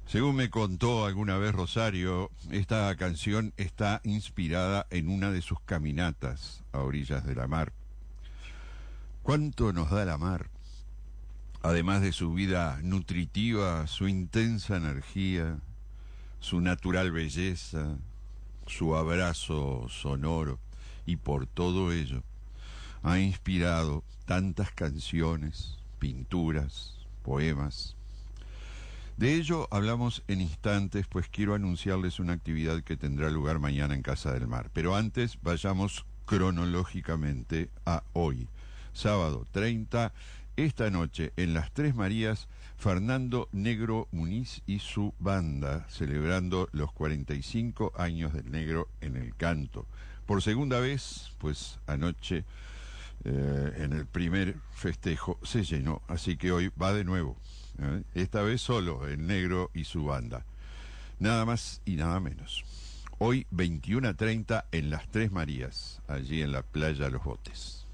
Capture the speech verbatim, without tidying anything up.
Según me contó alguna vez Rosario, esta canción está inspirada en una de sus caminatas a orillas de la mar. ¿Cuánto nos da la mar? Además de su vida nutritiva, su intensa energía, su natural belleza, su abrazo sonoro, y por todo ello ha inspirado tantas canciones, pinturas, poemas. De ello hablamos en instantes, pues quiero anunciarles una actividad que tendrá lugar mañana en Casa del Mar. Pero antes vayamos cronológicamente a hoy, sábado treinta, esta noche en Las Tres Marías, Fernando Negro Muniz y su banda, celebrando los cuarenta y cinco años del Negro en el canto. Por segunda vez, pues anoche eh, en el primer festejo se llenó, así que hoy va de nuevo. ¿eh? Esta vez solo el Negro y su banda. Nada más y nada menos. Hoy veintiuno a treinta en Las Tres Marías, allí en la playa Los Botes.